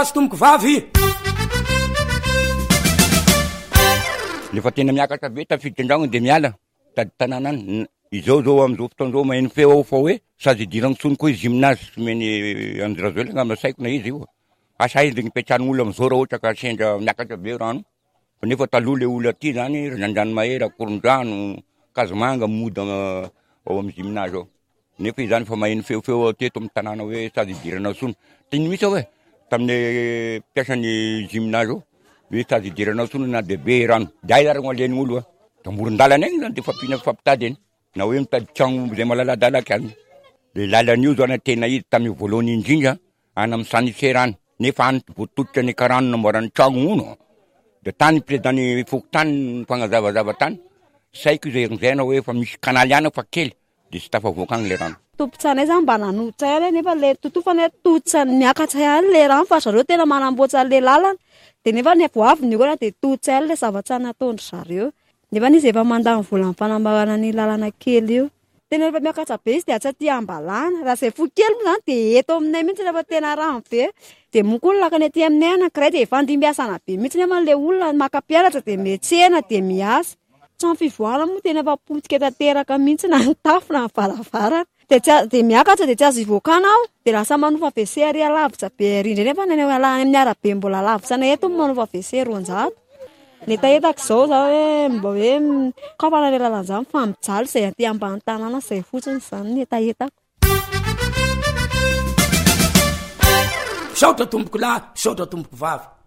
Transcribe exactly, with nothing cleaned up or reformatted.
azo tomboko vavy nefa tena miakatra be tafiditra andragno de miala tady tanàna any izao zao am'izao fotoan'izao maheno feo ao fa hoe sady idiragny tsony koa izy gymnase meny Andirazoela angamba saiko na izy io asa izy de nipetrahan'ny olo am'izao raha ohatra ka sendra miakatra be rano fa nefa taloha le olo aty zany Randranomahery Akorondrano Kazomanga mody ao amin'ny gymnase ao nefa izy zany fa maheno feofeo teto amin'ny tanàna hoe sady idirana tsony tiny misy hoe tamin'ny mpiasan'ny gymnase ao hoe sady idirana tsony na de be rano de ay zaragno alen'ny olo a da moron-dalana egny zany de fampina fampitady eny na hoe mitady tragno zay malaladalaka any de lalan'io zany tena izy tamin'ny voalohany indrindra any amin'ny Saniserany nefa any voatotitra ny karano namboarany tragno uno de tany président-ny Fokotany fanazavazava tany saiko izay zay na hoe fa misy kanaly ana fa kely de sy tafavoaka agny le rano tompotsanay zany mba nanotsay any nefa le totofany totsany miakatsay any le rano fa zareo tena manamboatra le lalana de nefa ny voaviny koa de totsay any le zavatsy nataondry zareo nefa izy efa mandany vola amin'ny fanambarana ny lalana kely io tena rehefa miakatra be izy de atsaty ambalana raha zay fo kely moa zany de eto aminay mihitsy rehefa tena rano be de moko olo lakany aty aminay anankiray de efa andimbiasana be mihitsy nefa le olona makapiaratra de mietsena de miasa trano fivoarana moa tena efa potika tanteraka mihitsy na ny tafo na ny varavarana de tsy de miakatra de tsy azo ivokana ao de lasa manofa W C ary alavitra be rindra nefa ny amin'ny arabe mbola lavitra na eto manofa W C roanjato netaetako zao zao hoe mba hoe kaopana le lalana zany fa mijaly zay aty ambany tanàna zay fotsiny zany netaetako saotra tomboko lahy saotra tomboko vavy